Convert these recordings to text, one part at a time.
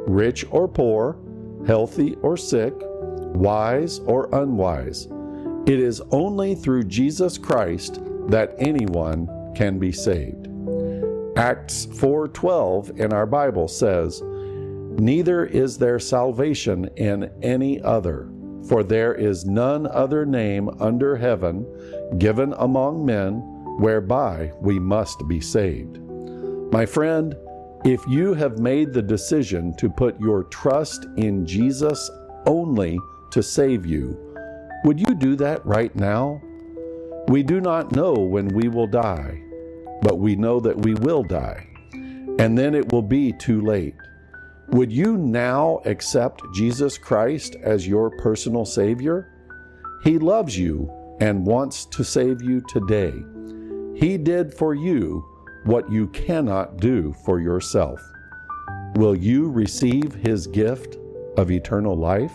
rich or poor, healthy or sick, wise or unwise. It is only through Jesus Christ that anyone can be saved. Acts 4:12 in our Bible says, "Neither is there salvation in any other, for there is none other name under heaven given among men whereby we must be saved." My friend, if you have made the decision to put your trust in Jesus only to save you, would you do that right now? We do not know when we will die, but we know that we will die, and then it will be too late. Would you now accept Jesus Christ as your personal Savior? He loves you and wants to save you today. He did for you what you cannot do for yourself. Will you receive His gift of eternal life?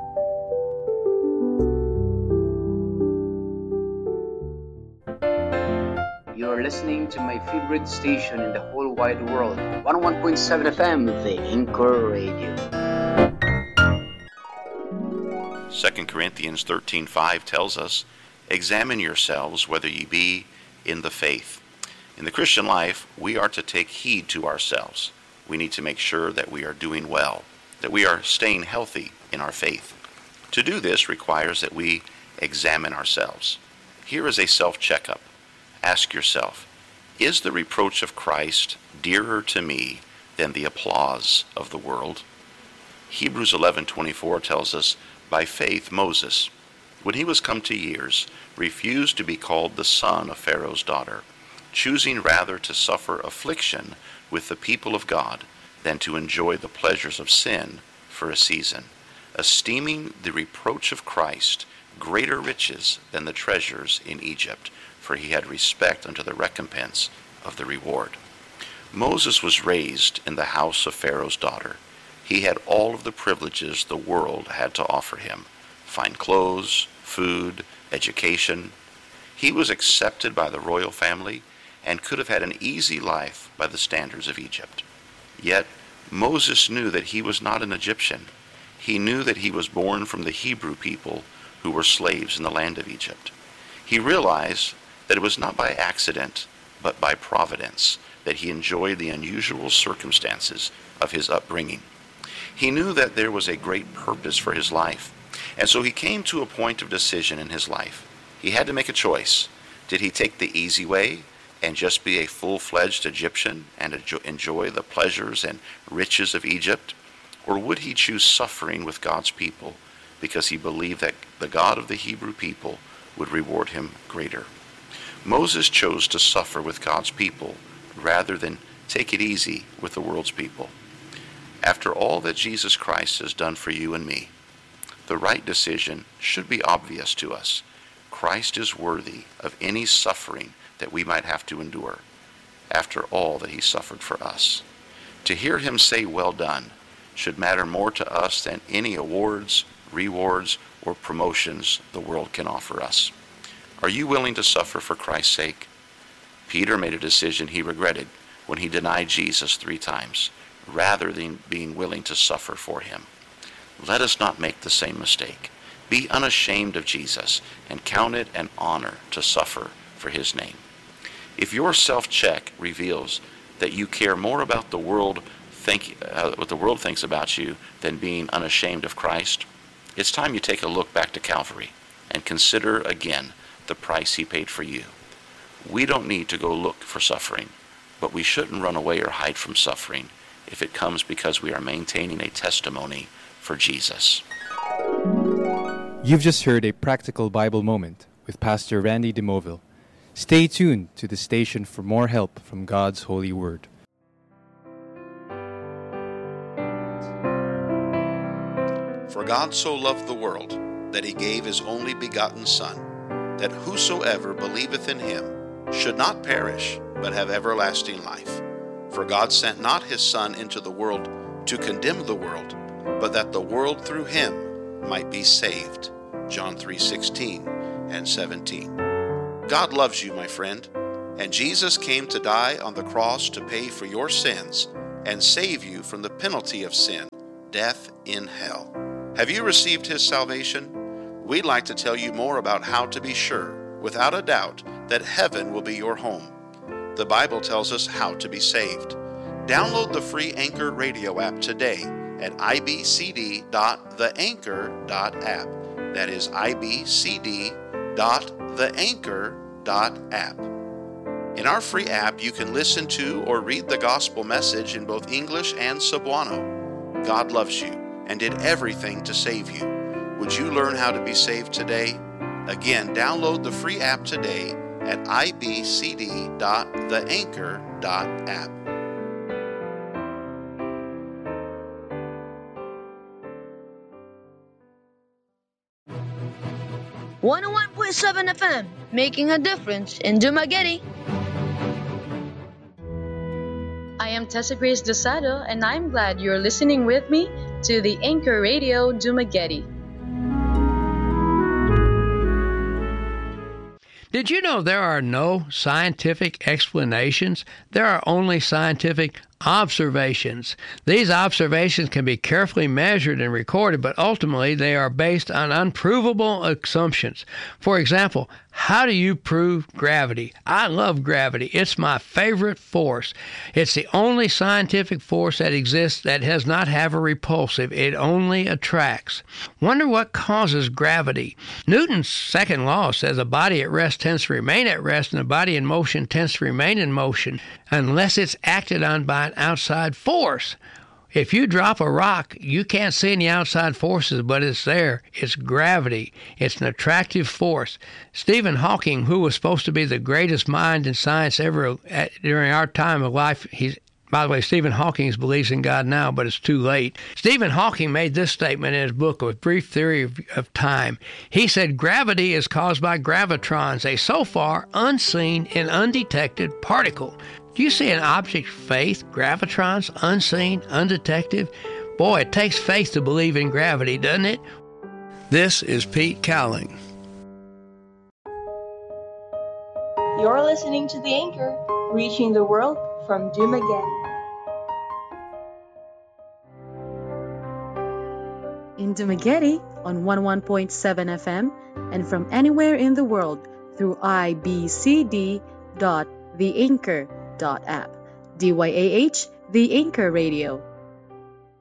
You're listening to my favorite station in the whole wide world, 101.7 FM, The Anchor Radio. 2 Corinthians 13:5 tells us, "Examine yourselves whether ye be in the faith." In the Christian life, we are to take heed to ourselves. We need to make sure that we are doing well, that we are staying healthy in our faith. To do this requires that we examine ourselves. Here is a self-checkup. Ask yourself, is the reproach of Christ dearer to me than the applause of the world? Hebrews 11:24 tells us, by faith Moses, when he was come to years, refused to be called the son of Pharaoh's daughter, choosing rather to suffer affliction with the people of God than to enjoy the pleasures of sin for a season, esteeming the reproach of Christ greater riches than the treasures in Egypt, for he had respect unto the recompense of the reward. Moses was raised in the house of Pharaoh's daughter. He had all of the privileges the world had to offer him: fine clothes, food, education. He was accepted by the royal family and could have had an easy life by the standards of Egypt. Yet Moses knew that he was not an Egyptian. He knew that he was born from the Hebrew people who were slaves in the land of Egypt. He realized that it was not by accident, but by providence, that he enjoyed the unusual circumstances of his upbringing. He knew that there was a great purpose for his life, and so he came to a point of decision in his life. He had to make a choice. Did he take the easy way and just be a full-fledged Egyptian and enjoy the pleasures and riches of Egypt? Or would he choose suffering with God's people because he believed that the God of the Hebrew people would reward him greater? Moses chose to suffer with God's people rather than take it easy with the world's people. After all that Jesus Christ has done for you and me, the right decision should be obvious to us. Christ is worthy of any suffering that we might have to endure, after all that he suffered for us. To hear him say, "Well done," should matter more to us than any awards, rewards, or promotions the world can offer us. Are you willing to suffer for Christ's sake? Peter made a decision he regretted when he denied Jesus 3 times, rather than being willing to suffer for him. Let us not make the same mistake. Be unashamed of Jesus and count it an honor to suffer for his name. If your self-check reveals that you care more about the world what the world thinks about you than being unashamed of Christ, it's time you take a look back to Calvary and consider again the price he paid for you. We don't need to go look for suffering, but we shouldn't run away or hide from suffering if it comes because we are maintaining a testimony for Jesus. You've just heard a practical Bible moment with Pastor Randy DeMoville. Stay tuned to the station for more help from God's holy word. For God so loved the world, that he gave his only begotten Son, that whosoever believeth in him should not perish, but have everlasting life. For God sent not his Son into the world to condemn the world, but that the world through him might be saved. John 3:16 and 17. God loves you, my friend, and Jesus came to die on the cross to pay for your sins and save you from the penalty of sin death in hell. Have you received his salvation? We'd like to tell you more about how to be sure, without a doubt, that heaven will be your home. The Bible tells us how to be saved. Download the free Anchor radio app today at ibcd.theanchor.app. That is ibcd.theanchor.app. In our free app, you can listen to or read the gospel message in both English and Cebuano. God loves you and did everything to save you. Would you learn how to be saved today? Again, download the free app today at ibcd.theanchor.app. .7 FM, making a difference in Dumaguete. I am Tessa Grace Dosado, and I'm glad you're listening with me to the Anchor Radio Dumaguete. Did you know there are no scientific explanations? There are only scientific observations. These observations can be carefully measured and recorded, but ultimately they are based on unprovable assumptions. For example, how do you prove gravity? I love gravity. It's my favorite force. It's the only scientific force that exists that does not have a repulsive. It only attracts. Wonder what causes gravity. Newton's second law says a body at rest tends to remain at rest, and a body in motion tends to remain in motion unless it's acted on by an outside force. If you drop a rock, you can't see any outside forces, but it's there. It's gravity. It's an attractive force. Stephen Hawking, who was supposed to be the greatest mind in science ever during our time of life, by the way, Stephen Hawking believes in God now, but it's too late. Stephen Hawking made this statement in his book, A Brief Theory of Time. He said, gravity is caused by gravitrons, a so far unseen and undetected particle. Do you see an object faith, gravitrons, unseen, undetected? Boy, it takes faith to believe in gravity, doesn't it? This is Pete Cowling. You're listening to The Anchor, reaching the world from Dumaguete. In Dumaguete on 11.7 FM and from anywhere in the world through ibcd.theanchor.app. DYAH, The Anchor Radio.